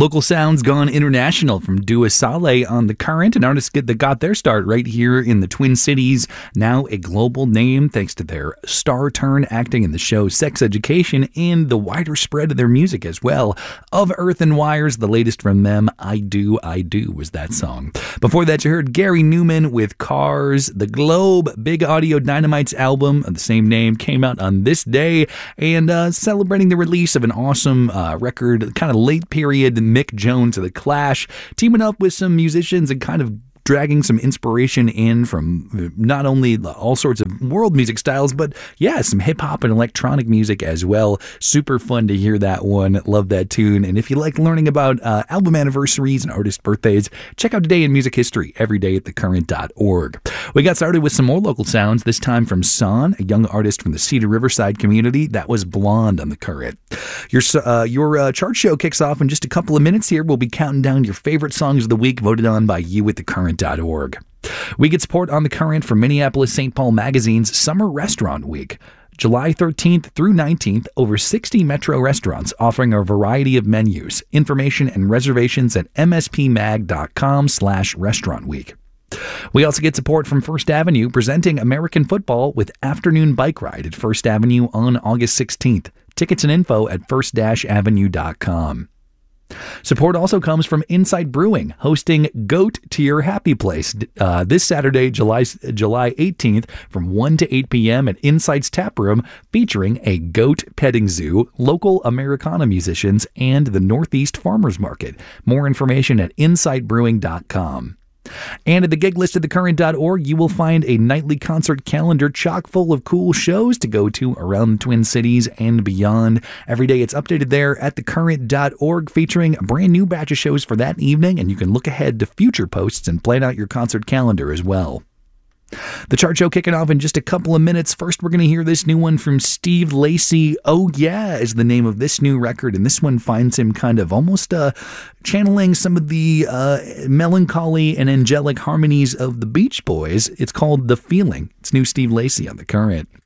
Local sounds gone international from Dua Saleh on The Current, an artist that got their start right here in the Twin Cities, now a global name thanks to their star turn acting in the show Sex Education and the wider spread of their music as well. Of Earth and Wires, the latest from them, I Do was that song. Before that, you heard Gary Newman with Cars. The Globe, Big Audio Dynamite's album of the same name, came out on this day, and celebrating the release of an awesome record, kind of late period Mick Jones of The Clash, teaming up with some musicians and kind of dragging some inspiration in from not only all sorts of world music styles, but some hip-hop and electronic music as well. Super fun to hear that one. Love that tune. And if you like learning about album anniversaries and artist birthdays, check out Today in Music History every day at thecurrent.org. We got started with some more local sounds, this time from Son, a young artist from the Cedar Riverside community. That was Blonde on The Current. Your chart show kicks off in just a couple of minutes here. We'll be counting down your favorite songs of the week voted on by you at thecurrent.org. We get support on The Current from Minneapolis-St. Paul Magazine's Summer Restaurant Week. July 13th through 19th, over 60 Metro restaurants offering a variety of menus. Information and reservations at mspmag.com/restaurant week. We also get support from First Avenue presenting American football with Afternoon Bike Ride at First Avenue on August 16th. Tickets and info at first-avenue.com. Support also comes from Insight Brewing, hosting Goat to Your Happy Place this Saturday, July 18th from 1 to 8 p.m. at Insight's Tap Room, featuring a goat petting zoo, local Americana musicians, and the Northeast Farmers Market. More information at insightbrewing.com. And at the gig list at thecurrent.org, you will find a nightly concert calendar chock full of cool shows to go to around the Twin Cities and beyond. Every day it's updated there at thecurrent.org, featuring a brand new batch of shows for that evening, and you can look ahead to future posts and plan out your concert calendar as well. The chart show kicking off in just a couple of minutes. First, we're going to hear this new one from Steve Lacy. Oh Yeah is the name of this new record, and this one finds him kind of almost channeling some of the melancholy and angelic harmonies of the Beach Boys. It's called The Feeling. It's new Steve Lacy on The Current.